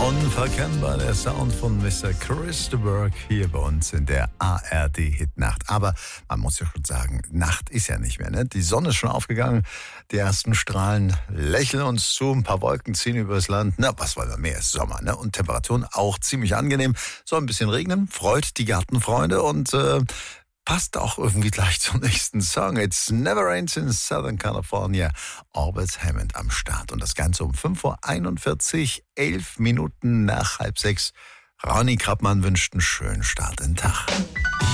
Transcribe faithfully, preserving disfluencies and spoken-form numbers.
Unverkennbar der Sound von Mister Christopher hier bei uns in der A R D-Hitnacht. Aber man muss ja schon sagen, Nacht ist ja nicht mehr, ne? Die Sonne ist schon aufgegangen, die ersten Strahlen lächeln uns zu, ein paar Wolken ziehen übers Land. Na, was wollen wir mehr? Es ist Sommer, ne? Und Temperaturen auch ziemlich angenehm. Soll ein bisschen regnen, freut die Gartenfreunde und äh, passt auch irgendwie gleich zum nächsten Song. It's Never Rains in Southern California. Orbit Hammond am Start. Und das Ganze um fünf Uhr einundvierzig, elf Minuten nach halb sechs. Ronny Krappmann wünscht einen schönen Start in den Tag.